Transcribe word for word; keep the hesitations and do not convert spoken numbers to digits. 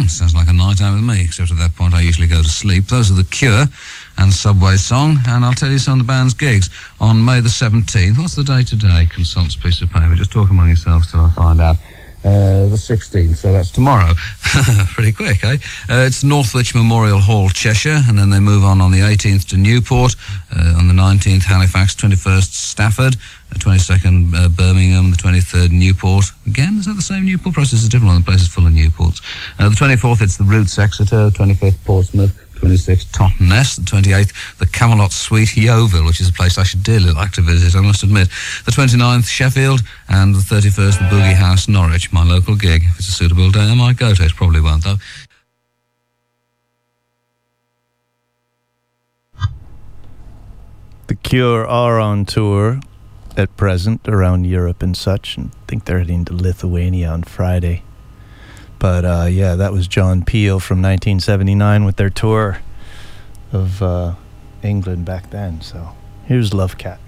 Sounds like a night out with me, except at that point I usually go to sleep. Those are The Cure and Subway Song, and I'll tell you some of the band's gigs on May the seventeenth. What's the day today? Consult a piece of paper. Just talk among yourselves till I find out. Uh, the sixteenth, so that's tomorrow. Pretty quick, eh? Uh, it's Northwich Memorial Hall, Cheshire, and then they move on on the eighteenth to Newport, uh, on the nineteenth Halifax, twenty-first Stafford, the twenty-second uh, Birmingham, the twenty-third Newport. Again, is that the same Newport? Process is a different one. The place is full of Newports. Uh, the twenty-fourth, it's the Roots, Exeter, twenty-fifth Portsmouth, twenty-sixth Totnes, the twenty-eighth the Camelot Suite, Yeovil, which is a place I should dearly like to visit, I must admit. The twenty-ninth Sheffield, and the thirty-first the Boogie House, Norwich, my local gig. If it's a suitable day, I might go to it. Probably won't, though. The Cure are on tour at present around Europe and such, and I think they're heading to Lithuania on Friday. But uh, yeah, that was John Peel from nineteen seventy-nine with their tour of uh, England back then. So here's Love Cat.